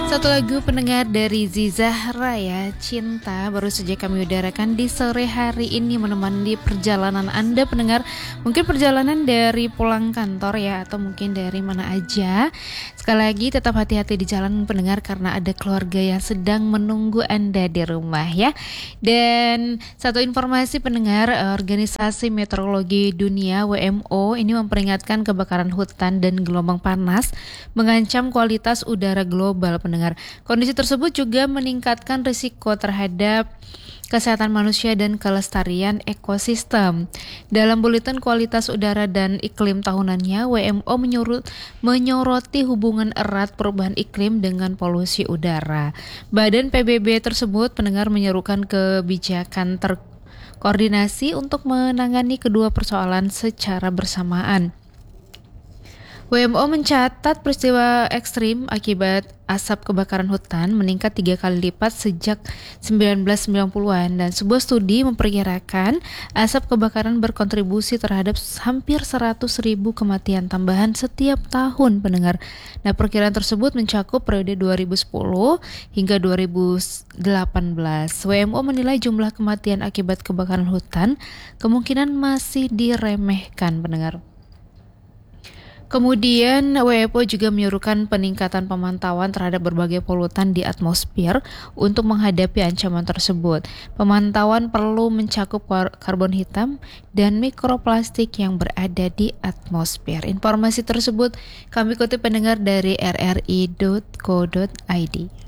Satu lagu pendengar dari Zizahra ya, Cinta baru saja kami udarakan di sore hari ini menemani perjalanan Anda pendengar. Mungkin perjalanan dari pulang kantor ya, atau mungkin dari mana aja. Sekali lagi tetap hati-hati di jalan pendengar karena ada keluarga yang sedang menunggu Anda di rumah ya. Dan satu informasi pendengar, Organisasi Meteorologi Dunia WMO ini memperingatkan kebakaran hutan dan gelombang panas mengancam kualitas udara global pendengar. Kondisi tersebut juga meningkatkan risiko terhadap kesehatan manusia dan kelestarian ekosistem. Dalam buletin kualitas udara dan iklim tahunannya, WMO menyoroti hubungan erat perubahan iklim dengan polusi udara. Badan PBB tersebut pendengar menyerukan kebijakan terkoordinasi untuk menangani kedua persoalan secara bersamaan. WMO mencatat peristiwa ekstrim akibat asap kebakaran hutan meningkat 3 kali lipat sejak 1990-an dan sebuah studi memperkirakan asap kebakaran berkontribusi terhadap hampir 100.000 kematian tambahan setiap tahun pendengar. Nah, perkiraan tersebut mencakup periode 2010 hingga 2018. WMO menilai jumlah kematian akibat kebakaran hutan kemungkinan masih diremehkan pendengar. Kemudian WMO juga menyuruhkan peningkatan pemantauan terhadap berbagai polutan di atmosfer untuk menghadapi ancaman tersebut. Pemantauan perlu mencakup karbon hitam dan mikroplastik yang berada di atmosfer. Informasi tersebut kami kutip pendengar dari rri.co.id.